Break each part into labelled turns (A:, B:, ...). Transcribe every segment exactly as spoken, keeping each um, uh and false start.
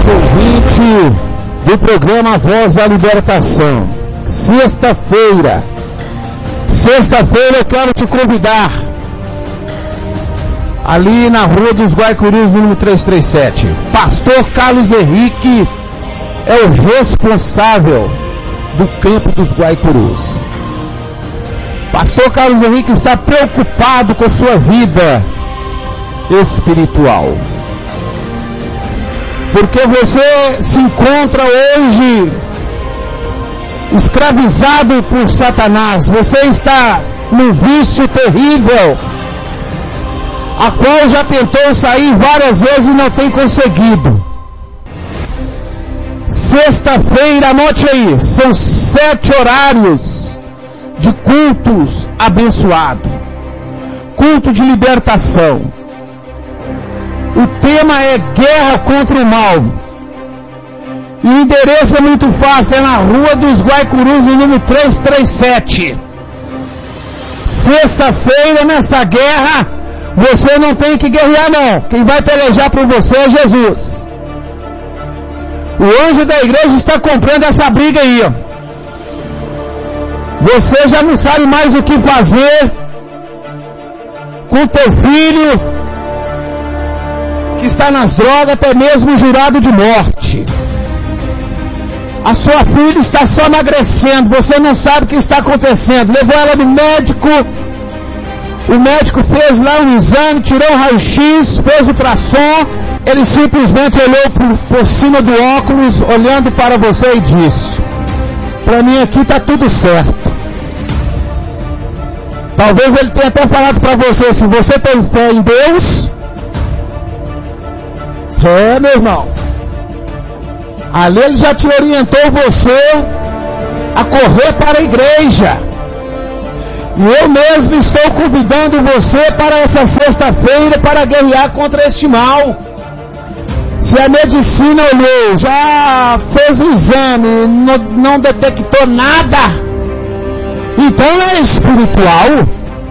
A: ouvinte do programa Voz da Libertação. Sexta-feira, sexta-feira eu quero te convidar ali na Rua dos Guaicurus, número trezentos e trinta e sete. Pastor Carlos Henrique é o responsável do campo dos Guaicurus. Pastor Carlos Henrique está preocupado com sua vida espiritual, porque você se encontra hoje escravizado por Satanás. Você está num vício terrível, a qual já tentou sair várias vezes e não tem conseguido. Sexta-feira, anote aí, são sete horários de cultos abençoados, culto de libertação. O tema é guerra contra o mal. E o endereço é muito fácil, é na Rua dos Guaicurus, no número trezentos e trinta e sete. Sexta-feira, nessa guerra, você não tem que guerrear não. Quem vai pelejar por você é Jesus. O anjo da igreja está comprando essa briga aí, ó. Você já não sabe mais o que fazer com teu filho que está nas drogas, até mesmo jurado de morte. A sua filha está só emagrecendo, você não sabe o que está acontecendo. Levou ela no médico, o médico fez lá um exame, tirou um raio-x, fez o ultrassom, ele simplesmente olhou por, por cima do óculos, olhando para você e disse: para mim aqui está tudo certo. Talvez ele tenha até falado para você: se você tem fé em Deus, é, meu irmão, ali ele já te orientou você a correr para a igreja. E eu mesmo estou convidando você para essa sexta-feira para guerrear contra este mal. Se a medicina olhou, já fez o exame, não, não detectou nada, então é espiritual.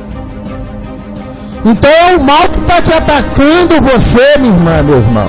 A: Então é o mal que está te atacando você, minha irmã, meu irmão.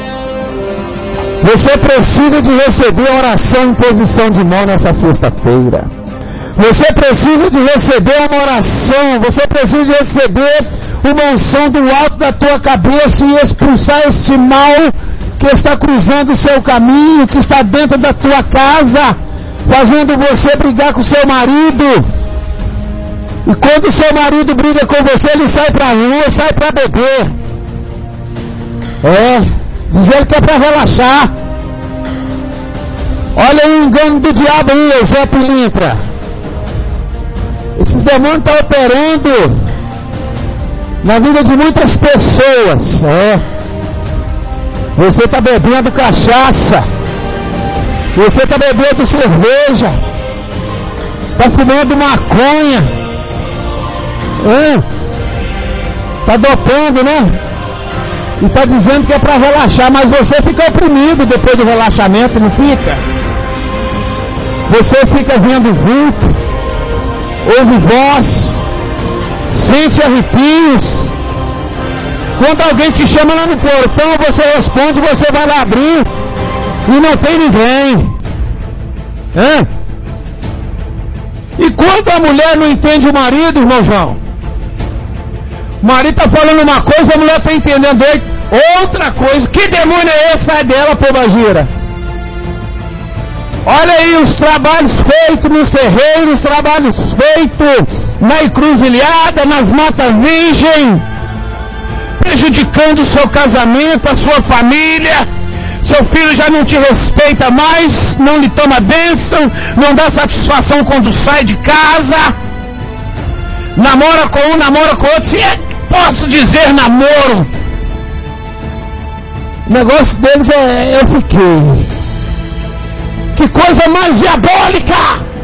A: Você precisa de receber oração em posição de mão nessa sexta-feira. Você precisa de receber uma oração. Você precisa de receber uma unção do alto da tua cabeça e expulsar este mal que está cruzando o seu caminho, que está dentro da tua casa, fazendo você brigar com o seu marido. E quando o seu marido briga com você, ele sai para a rua, sai para beber. É, dizendo que é para relaxar. Olha aí o engano do diabo aí, Zé Pilintra. Esses demônios estão operando na vida de muitas pessoas. É. Você está bebendo cachaça, você está bebendo cerveja, está fumando maconha, está é. dopando, né? E está dizendo que é para relaxar, mas você fica oprimido depois do relaxamento, não fica? Você fica vendo vulto, ouve voz, sente arrepios. Quando alguém te chama lá no portão, você responde, você vai lá abrir e não tem ninguém. É? E quando a mulher não entende o marido, irmão João, o marido está falando uma coisa, a mulher está entendendo outra coisa. Que demônio é esse? Sai dela, pobagira. Olha aí os trabalhos feitos nos terreiros, trabalhos feitos na encruzilhada, nas matas virgem, prejudicando o seu casamento, a sua família. Seu filho já não te respeita mais, não lhe toma bênção, não dá satisfação quando sai de casa, namora com um, namora com outro. Se é, posso dizer namoro, o negócio deles é eu fiquei. Que coisa mais diabólica!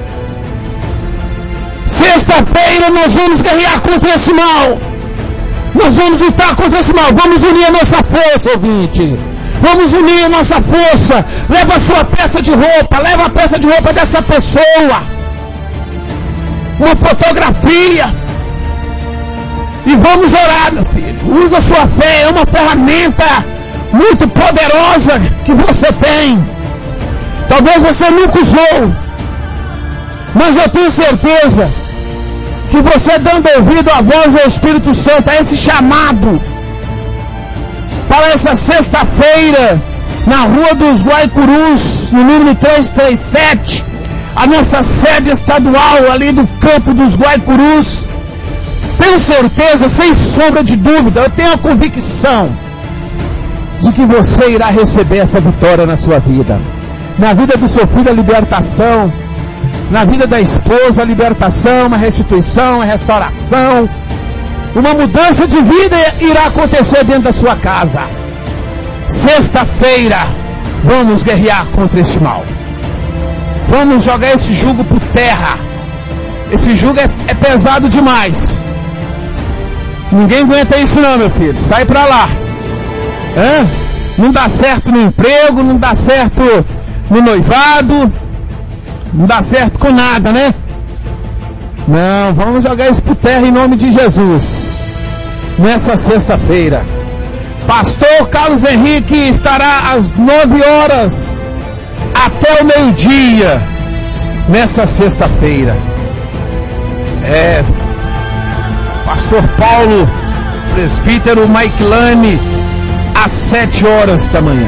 A: Sexta-feira nós vamos guerrear contra esse mal. Nós vamos lutar contra esse mal. Vamos unir a nossa força, ouvinte. Vamos unir a nossa força. Leva a sua peça de roupa. Leva a peça de roupa dessa pessoa. Uma fotografia. E vamos orar, meu filho. Usa a sua fé. É uma ferramenta muito poderosa que você tem. Talvez você nunca usou, mas eu tenho certeza que você, dando ouvido à voz do Espírito Santo, a esse chamado para essa sexta-feira na Rua dos Guaicurus, no número trezentos e trinta e sete, a nossa sede estadual ali do campo dos Guaicurus, tenho certeza, sem sombra de dúvida, eu tenho a convicção de que você irá receber essa vitória na sua vida. Na vida do seu filho, a libertação. Na vida da esposa, a libertação, uma restituição, uma restauração. Uma mudança de vida irá acontecer dentro da sua casa. Sexta-feira, vamos guerrear contra esse mal. Vamos jogar esse jugo por terra. Esse jugo é, é pesado demais. Ninguém aguenta isso não, meu filho. Sai pra lá. Hã? Não dá certo no emprego, não dá certo no noivado, não dá certo com nada, né? Não, vamos jogar isso por terra em nome de Jesus. Nessa sexta-feira, Pastor Carlos Henrique estará às nove horas até o meio-dia, nessa sexta-feira. É, Pastor Paulo, presbítero Mike Lane, às sete horas da manhã.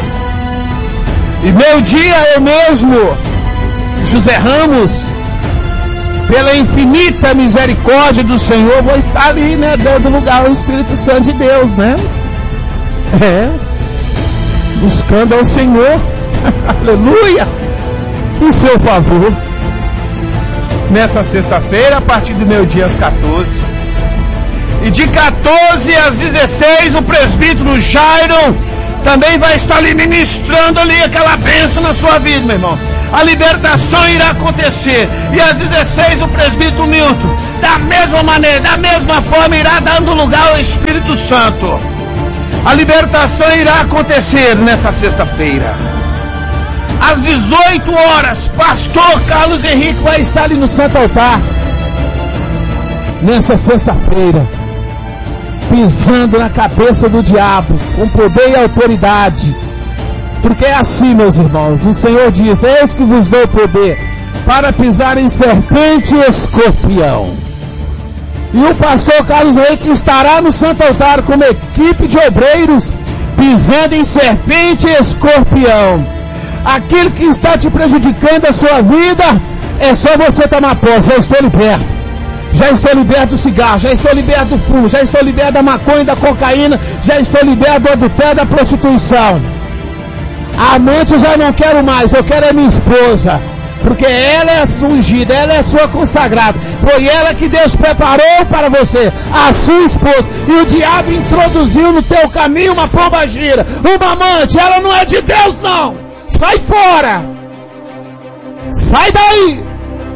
A: E meio-dia eu mesmo, José Ramos, pela infinita misericórdia do Senhor, vou estar ali, né, dando lugar ao Espírito Santo de Deus, né? É, buscando ao Senhor, aleluia, em seu favor. Nessa sexta-feira, a partir do meio-dia às quatorze. E de quatorze às dezesseis, o presbítero Jairo também vai estar ali ministrando ali aquela bênção na sua vida, meu irmão. A libertação irá acontecer. E às dezesseis, o presbítero Milton, da mesma maneira, da mesma forma, irá dando lugar ao Espírito Santo. A libertação irá acontecer nessa sexta-feira. Às dezoito horas, Pastor Carlos Henrique vai estar ali no Santo Altar. Nessa sexta-feira, pisando na cabeça do diabo, com poder e autoridade. Porque é assim, meus irmãos, o Senhor diz: eis que vos dou poder para pisar em serpente e escorpião. E o pastor Carlos Henrique estará no Santo Altar com uma equipe de obreiros, pisando em serpente e escorpião. Aquilo que está te prejudicando a sua vida, é só você tomar posse. Já estou liberto. Já estou liberto do cigarro, já estou liberto do fumo, já estou liberto da maconha, da cocaína, já estou liberto do adultério, da prostituição. A amante eu já não quero mais, eu quero é minha esposa, porque ela é a sua ungida, ela é a sua consagrada. Foi ela que Deus preparou para você, a sua esposa. E o diabo introduziu no teu caminho uma pombagira, uma amante. Ela não é de Deus, não. Sai fora. Sai daí.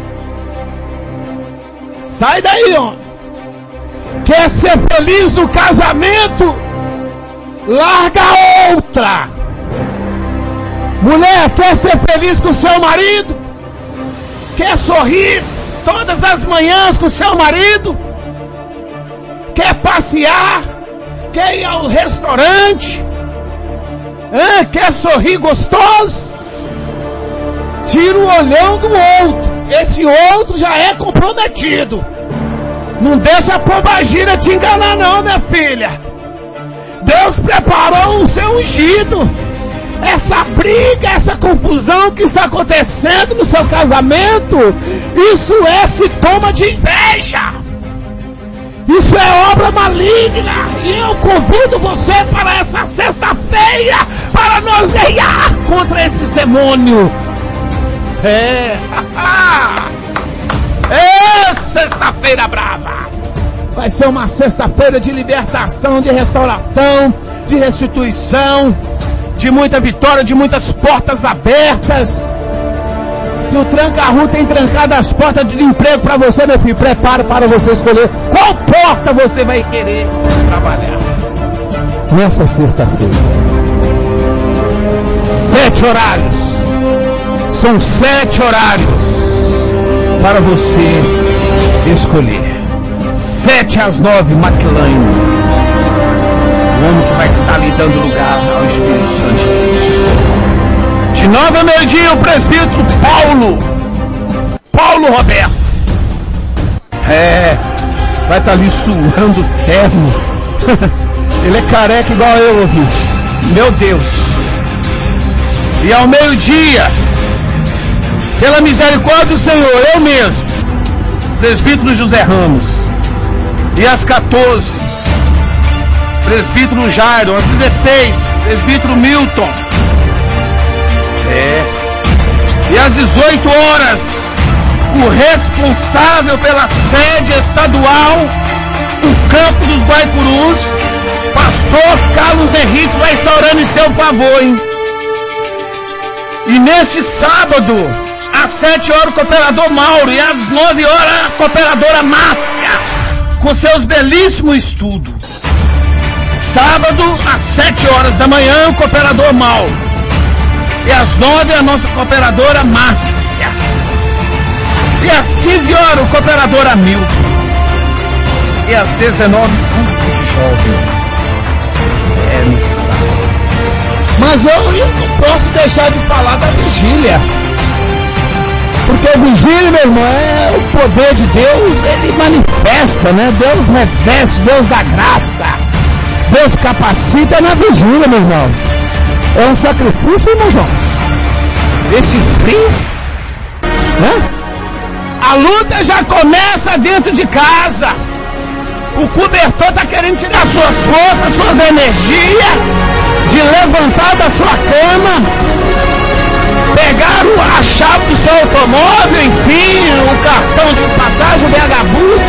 A: Sai daí, homem. Quer ser feliz no casamento? Larga outra. Mulher, quer ser feliz com o seu marido? Quer sorrir todas as manhãs com o seu marido? Quer passear? Quer ir ao restaurante? Hã? Quer sorrir gostoso? Tira o olhão do outro. Esse outro já é comprometido. Não deixa a pombagira te enganar não, minha filha. Deus preparou o seu ungido. Essa briga, essa confusão que está acontecendo no seu casamento, isso é sintoma de inveja. Isso é obra maligna. E eu convido você para essa sexta-feira para nós guerrear contra esses demônios. É, é sexta-feira brava. Vai ser uma sexta-feira de libertação, de restauração, de restituição, de muita vitória, de muitas portas abertas. Se o tranca-rua tem trancado as portas de emprego para você, meu filho, prepare para você escolher qual porta você vai querer trabalhar nessa sexta-feira. Sete horários. São sete horários para você escolher. Sete às nove, McLean.
B: homem que vai estar ali dando lugar ao Espírito Santo. De nove a meio-dia, o presbítero Paulo, Paulo Roberto. É, vai estar ali suando terno. Ele é careca igual eu, ouvinte. Meu Deus. E ao meio-dia, pela misericórdia do Senhor, eu mesmo, presbítero José Ramos. E às quatorze, presbítero Jairo. Às dezesseis, presbítero Milton. É. E às dezoito horas, o responsável pela sede estadual, o Campo dos Guaicurus, pastor Carlos Henrique, vai estar orando em seu favor, hein? E neste sábado, às sete horas, o cooperador Mauro, e às nove horas, a cooperadora Márcia, com seus belíssimos estudos. Sábado, às sete horas da manhã, o cooperador Mauro. E às nove, a nossa cooperadora Márcia. E às quinze horas, o cooperador Hamilton. E às dezenove, culto de jovens. É necessário. Mas eu, eu não posso deixar de falar da vigília. Porque a vigília, meu irmão, é o poder de Deus, ele manifesta, né? Deus reveste, Deus dá graça. Deus capacita na vigília, meu irmão. É um sacrifício, irmão João. Esse frio, né? A luta já começa dentro de casa. O cobertor está querendo tirar suas forças, suas energias, de levantar da sua cama, pegar a chave do seu automóvel, enfim, o cartão de passagem, o B H Bus,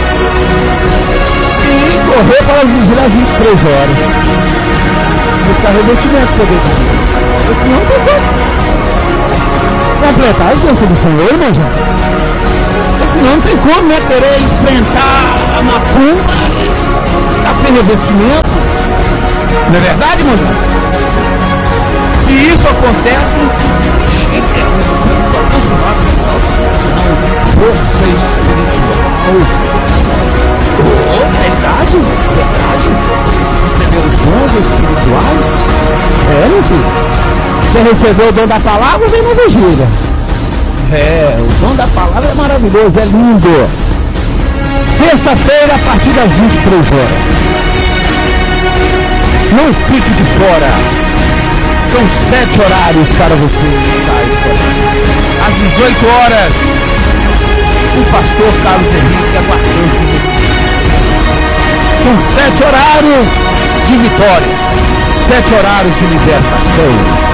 B: e correr para as vigílias às vinte e três horas. Buscar revestimento, poder de Deus. Assim não tem como completar a bênção do Senhor, irmão João. Assim não tem como, né, querer enfrentar a macumba e tá sem revestimento. Não é verdade, irmão João? E isso acontece no Chile, força espiritual. Oh, verdade, verdade. Receber os dons espirituais. É, meu filho. Você recebeu o dom da palavra, vem na vigília. É, o dom da palavra é maravilhoso, é lindo. Sexta-feira, a partir das vinte e três horas. Não fique de fora. São sete horários para você estar aí. Às dezoito horas, o pastor Carlos Henrique aguardando você. São sete horários de vitórias, sete horários de libertação.